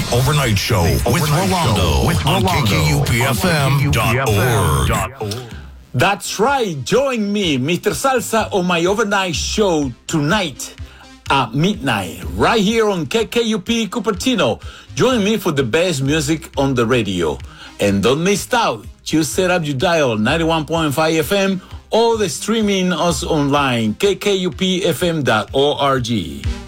Overnight Show with Rolando on KKUPFM.org. That's right. Join me, Mr. Salsa, on my overnight show tonight at midnight, right here on KKUP Cupertino. Join me for the best music on the radio. And don't miss out. Just set up your dial, 91.5 FM, or the streaming us online, kkupfm.org.